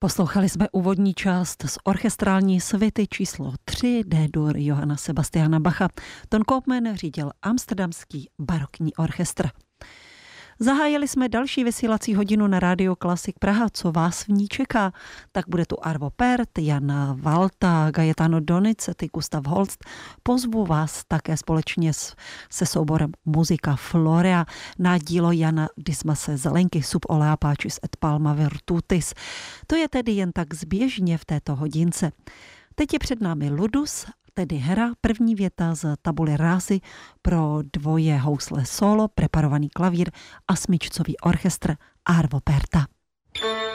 Poslouchali jsme úvodní část z orchestrální svity číslo 3 D-dur Johanna Sebastiana Bacha. Ton Koopman řídil Amsterdamský barokní orchestr. Zahájili jsme další vysílací hodinu na Rádio Klasik Praha. Co vás v ní čeká? Tak bude tu Arvo Pärt, Jana Valta, Gaetano Donizetti, Gustav Holst. Pozvu vás také společně se souborem Muzika Florea na dílo Jana Dismase Zelenky Sub olea pacis et palma virtutis. To je tedy jen tak zběžně v této hodince. Teď je před námi Ludus, tedy hra, první věta z tabuly rázy pro dvoje housle solo, preparovaný klavír a smyčcový orchestr Arvo Pärta.